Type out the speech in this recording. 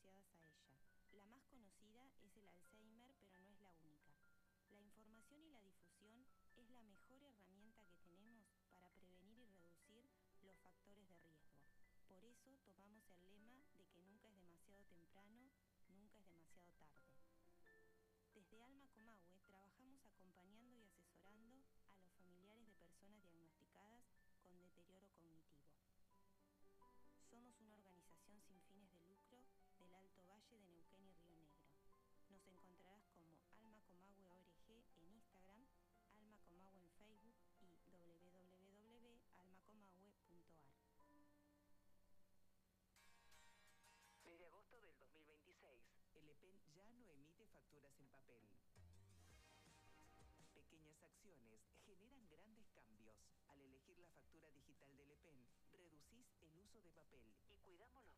asociadas a ella. La más conocida es el Alzheimer, pero no es la única. La información y la difusión es la mejor herramienta que tenemos para prevenir y reducir los factores de riesgo. Por eso tomamos el lema de que nunca es demasiado temprano, nunca es demasiado tarde. Desde Alma Comahue trabajamos acompañando y asesorando a los familiares de personas diagnosticadas con deterioro cognitivo. Somos una organización sin fines de lucro del Alto Valle de Neuquén y Río Negro. Nos encontrarás como Alma Comahue ORG en Instagram, Alma Comahue en Facebook y www.almacomahue.ar. Desde agosto del 2026, el EPEN ya no emite facturas en papel. Pequeñas acciones generan grandes cambios al elegir la factura digital.